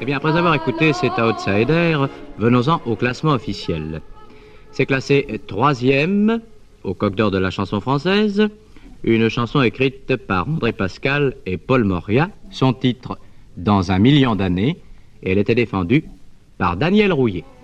Eh bien, après avoir écouté cet outsider, venons-en au classement officiel. C'est classé 3e au Coq d'Or de la chanson française, une chanson écrite par André Pascal et Paul Moria, son titre « Dans un million d'années », et elle était défendue par Daniel Rouillet.